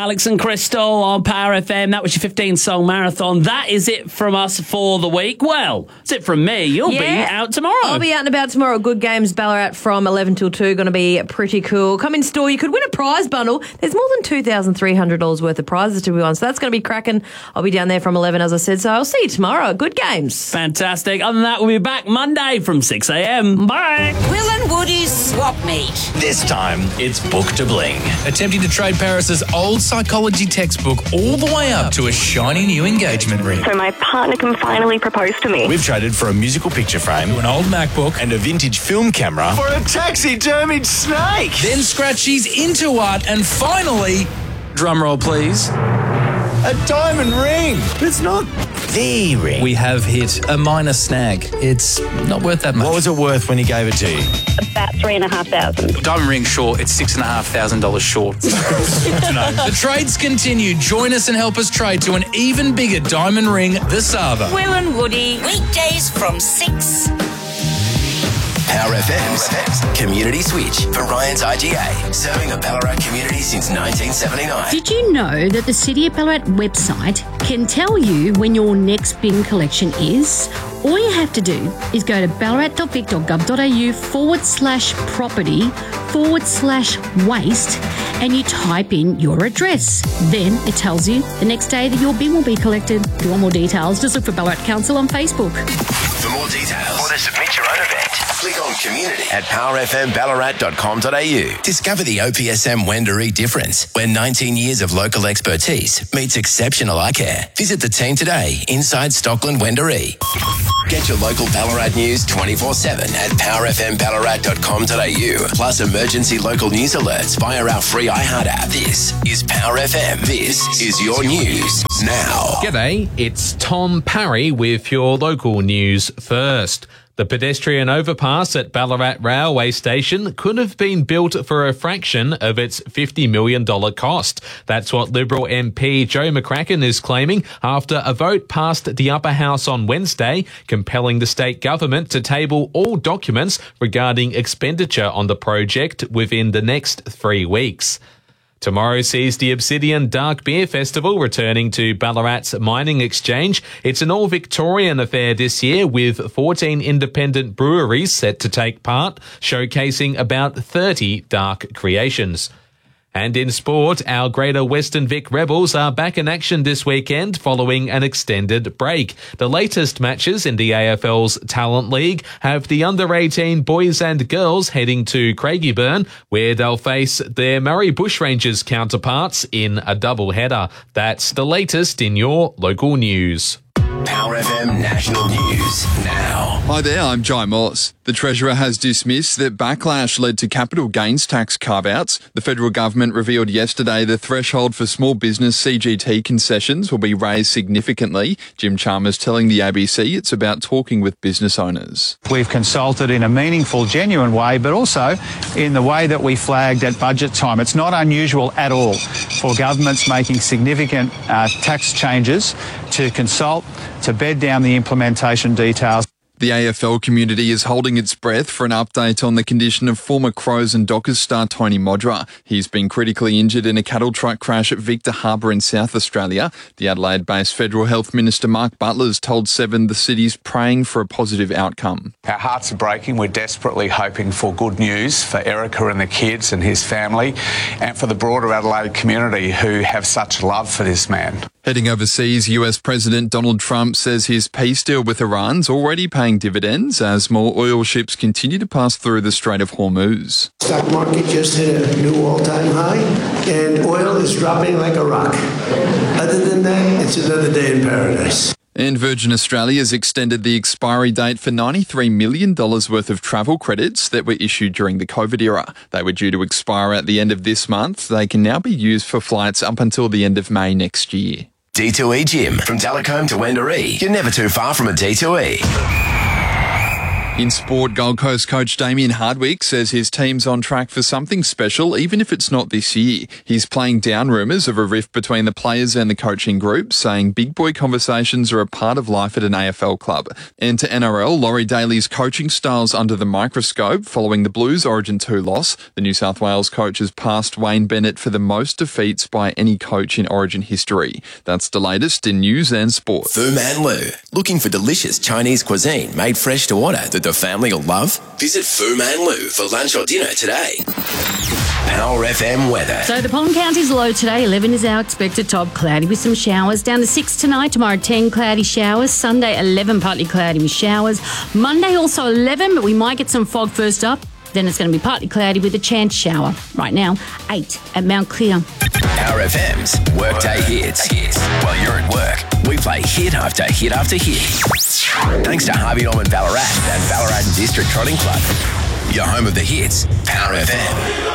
Alex and Crystal on Power FM. That was your 15-song marathon. That is it from us for the week. Well, that's it from me. You'll be out tomorrow. I'll be out and about tomorrow. Good Games Ballarat from 11 till 2. Going to be pretty cool. Come in store. You could win a prize bundle. There's more than $2,300 worth of prizes to be won, so that's going to be cracking. I'll be down there from 11, as I said, so I'll see you tomorrow. Good Games. Fantastic. Other than that, we'll be back Monday from 6 a.m. Bye. Will and Woody's Swap Meet. This time, it's Book to Bling. Attempting to trade Paris's old psychology textbook all the way up to a shiny new engagement ring. So my partner can finally propose to me. We've traded for a musical picture frame, An old MacBook. and a vintage film camera for a taxidermied snake. Then Scratchy's into art and finally, drumroll please, A diamond ring. It's not the ring. we have hit a minor snag. It's not worth that much. What was it worth when he gave it to you? About $3,500. Diamond ring short, it's $6,500 short. The trades continue. Join us and help us trade to an even bigger diamond ring this Sava. Will and Woody, weekdays from 6. Power FM's Community Switch for Ryan's IGA, serving the Ballarat community since 1979. Did you know that the City of Ballarat website can tell you when your next bin collection is? All you have to do is go to ballarat.vic.gov.au/property/waste and you type in your address. Then it tells you the next day that your bin will be collected. If you want more details, just look for Ballarat Council on Facebook. For more details or to submit your own event, click on Community at powerfmballarat.com.au. Discover the OPSM Wendouree difference, where 19 years of local expertise meets exceptional eye care. Visit the team today inside Stockland Wendouree. Get your local Ballarat news 24/7 at powerfmballarat.com.au. Plus emergency local news alerts via our free iHeart app. This is Power FM. This is your news now. G'day, it's Tom Parry with your local news first. The pedestrian overpass at Ballarat Railway Station could have been built for a fraction of its $50 million cost. That's what Liberal MP Joe McCracken is claiming after a vote passed the upper house on Wednesday, compelling the state government to table all documents regarding expenditure on the project within the next 3 weeks. Tomorrow sees the Obsidian Dark Beer Festival returning to Ballarat's Mining Exchange. It's an all-Victorian affair this year with 14 independent breweries set to take part, showcasing about 30 dark creations. And in sport, our Greater Western Vic Rebels are back in action this weekend following an extended break. The latest matches in the AFL's Talent League have the under-18 boys and girls heading to Craigieburn, where they'll face their Murray Bushrangers counterparts in a doubleheader. That's the latest in your local news. Power FM National News now. Hi there, I'm Jai Morse. The Treasurer has dismissed that backlash led to capital gains tax carve-outs. The federal government revealed yesterday the threshold for small business CGT concessions will be raised significantly. Jim Chalmers telling the ABC it's about talking with business owners. We've consulted in a meaningful, genuine way, but also in the way that we flagged at budget time. It's not unusual at all for governments making significant tax changes to consult, to bed down the implementation details. The AFL community is holding its breath for an update on the condition of former Crows and Dockers star Tony Modra. He's been critically injured in a cattle truck crash at Victor Harbour in South Australia. The Adelaide-based Federal Health Minister Mark Butler's told Seven the city's praying for a positive outcome. Our hearts are breaking. We're desperately hoping for good news for Erica and the kids and his family and for the broader Adelaide community who have such love for this man. Heading overseas, US President Donald Trump says his peace deal with Iran's already paying dividends as more oil ships continue to pass through the Strait of Hormuz. Stock market just hit a new all-time high, and oil is dropping like a rock. Other than that, it's another day in paradise. And Virgin Australia has extended the expiry date for $93 million worth of travel credits that were issued during the COVID era. They were due to expire at the end of this month. They can now be used for flights up until the end of May next year. D2E Gym. From Telecombe to Wendouree, you're never too far from a D2E. In sport, Gold Coast coach Damien Hardwick says his team's on track for something special, even if it's not this year. He's playing down rumours of a rift between the players and the coaching group, saying big boy conversations are a part of life at an AFL club. And to NRL, Laurie Daly's coaching styles under the microscope following the Blues Origin 2 loss. The New South Wales coach has passed Wayne Bennett for the most defeats by any coach in Origin history. That's the latest in news and sport. Fu Man Lu. Looking for delicious Chinese cuisine made fresh to order that the family will love? Visit Fu Man Lu for lunch or dinner today. Power FM weather. So the pollen count is low today. 11 is our expected top. Cloudy with some showers. Down to 6 tonight. Tomorrow 10 cloudy showers. Sunday 11 partly cloudy with showers. Monday also 11, but we might get some fog first up. Then it's going to be partly cloudy with a chance shower. Right now 8 at Mount Clear. Power FM's Workday Hits. While you're at work, we play hit after hit after hit. Thanks to Harvey Norman Ballarat and Ballarat District Trotting Club. Your home of the hits, Power FM.